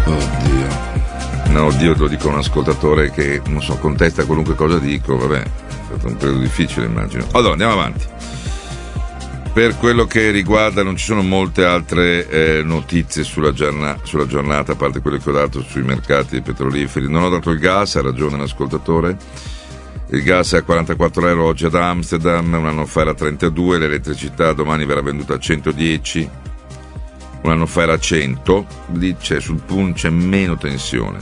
Oddio. No, oddio, te lo dico a un ascoltatore che, non so, contesta qualunque cosa dico, vabbè, è stato un periodo difficile, immagino. Allora, andiamo avanti. Per quello che riguarda, non ci sono molte altre notizie sulla giornata, a parte quelle che ho dato sui mercati petroliferi. Non ho dato il gas, ha ragione l'ascoltatore. Il gas è a 44 euro oggi ad Amsterdam, un anno fa era a 32, l'elettricità domani verrà venduta a 110, un anno fa era a 100, lì sul punto c'è meno tensione.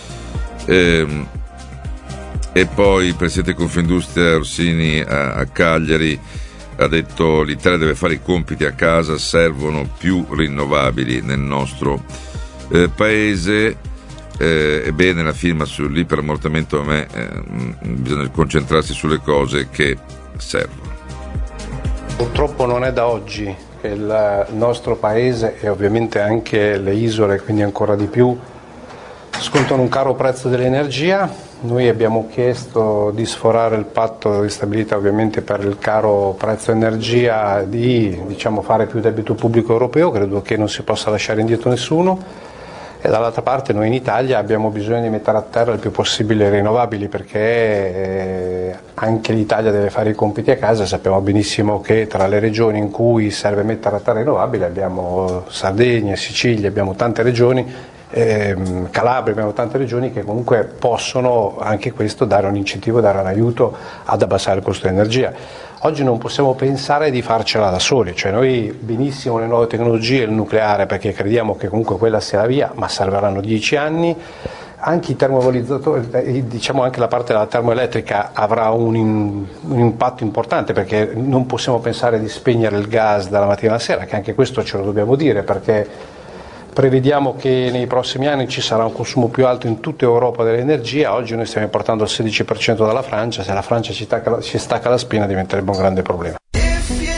E poi il presidente Confindustria Orsini a Cagliari ha detto: l'Italia deve fare i compiti a casa, servono più rinnovabili nel nostro paese. Ebbene, la firma sull'iperammortamento, a me bisogna concentrarsi sulle cose che servono. Purtroppo non è da oggi che il nostro paese e ovviamente anche le isole, quindi ancora di più, scontano un caro prezzo dell'energia. Noi abbiamo chiesto di sforare il patto di stabilità, ovviamente per il caro prezzo energia, di fare più debito pubblico europeo, credo che non si possa lasciare indietro nessuno. E dall'altra parte noi in Italia abbiamo bisogno di mettere a terra il più possibile rinnovabili, perché anche l'Italia deve fare i compiti a casa. Sappiamo benissimo che tra le regioni in cui serve mettere a terra rinnovabili abbiamo Sardegna, Sicilia, abbiamo tante regioni, Calabria, abbiamo tante regioni che comunque possono anche questo dare un incentivo, dare un aiuto ad abbassare il costo dell'energia. Oggi non possiamo pensare di farcela da soli, cioè noi benissimo le nuove tecnologie, il nucleare, perché crediamo che comunque quella sia la via, ma serviranno 10 anni. Anche i termovalorizzatori, anche la parte della termoelettrica avrà un impatto importante, perché non possiamo pensare di spegnere il gas dalla mattina alla sera, che anche questo ce lo dobbiamo dire, perché prevediamo che nei prossimi anni ci sarà un consumo più alto in tutta Europa dell'energia. Oggi noi stiamo importando il 16% dalla Francia, se la Francia ci stacca la spina diventerebbe un grande problema.